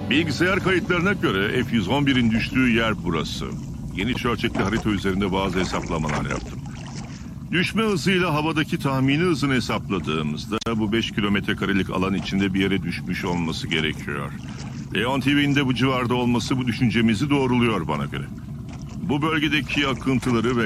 Bilgisayar kayıtlarına göre F-111'in düştüğü yer burası. Geniş ölçekli harita üzerinde bazı hesaplamalar yaptım. Düşme hızıyla havadaki tahmini hızını hesapladığımızda bu 5 kilometre karelik alan içinde bir yere düşmüş olması gerekiyor. Leon TV'nin de bu civarda olması bu düşüncemizi doğruluyor bana göre. Bu bölgedeki akıntıları ve